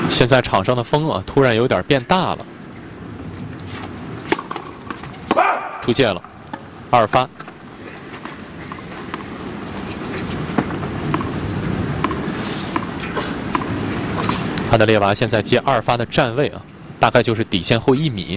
现在场上的风啊，突然有点变大了。出界了，2发。安德烈娃现在接2发的站位啊，大概就是底线后1米。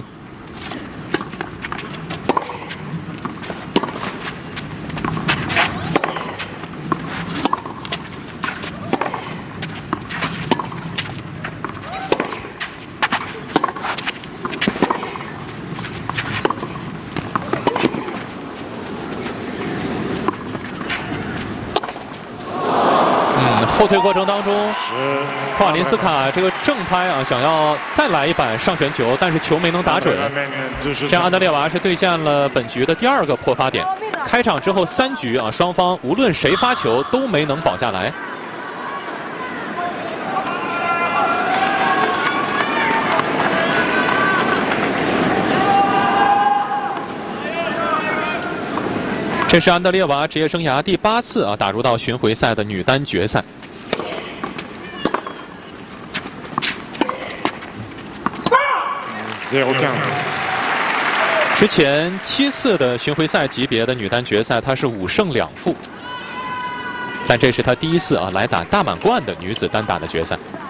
后退过程当中，库瓦林斯卡这个正拍啊，想要再来一板上旋球，但是球没能打准。这样安德烈娃是兑现了本局的第2个破发点。开场之后3局啊，双方无论谁发球都没能保下来。这是安德烈娃职业生涯第8次啊打入到巡回赛的女单决赛。之前7次的巡回赛级别的女单决赛，她是5胜2负，但这是她第1次啊来打大满贯的女子单打的决赛。